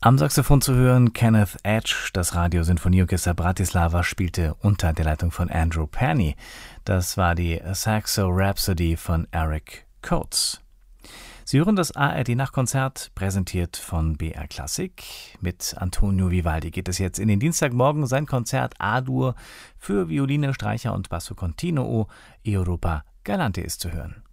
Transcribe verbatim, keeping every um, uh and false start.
Am Saxophon zu hören Kenneth Edge. Das Radio-Sinfonieorchester Bratislava spielte unter der Leitung von Andrew Penny. Das war die Saxo Rhapsody von Eric Coates. Sie hören das A R D-Nachtkonzert, präsentiert von B R Klassik. Mit Antonio Vivaldi geht es jetzt in den Dienstagmorgen. Sein Konzert A-Dur für Violine, Streicher und Basso Continuo Europa Galante ist zu hören.